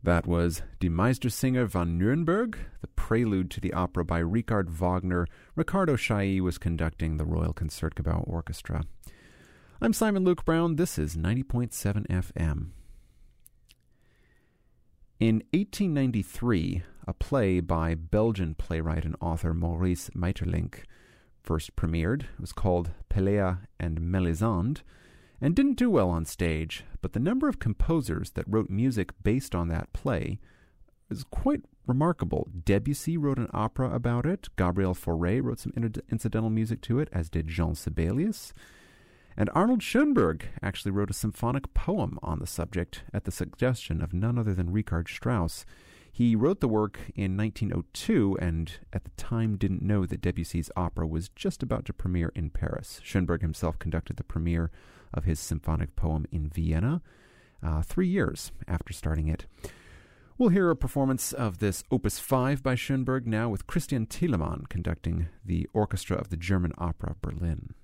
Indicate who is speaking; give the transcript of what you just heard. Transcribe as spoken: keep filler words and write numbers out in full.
Speaker 1: That was Die Meistersinger von Nürnberg, the prelude to the opera by Richard Wagner. Ricardo Chailly was conducting the Royal Concertgebouw Orchestra. I'm Simon Luke Brown. This is ninety point seven F M. In eighteen ninety-three, a play by Belgian playwright and author Maurice Maeterlinck first premiered. It was called Pelléa and Mélisande, and didn't do well on stage, but the number of composers that wrote music based on that play is quite remarkable. Debussy wrote an opera about it. Gabriel Fauré wrote some inter- incidental music to it, as did Jean Sibelius. And Arnold Schoenberg actually wrote a symphonic poem on the subject at the suggestion of none other than Richard Strauss. He wrote the work in nineteen oh two, and at the time didn't know that Debussy's opera was just about to premiere in Paris. Schoenberg himself conducted the premiere of his symphonic poem in Vienna, uh, three years after starting it. We'll hear a performance of this Opus five by Schoenberg now with Christian Thielemann conducting the orchestra of the German Opera Berlin.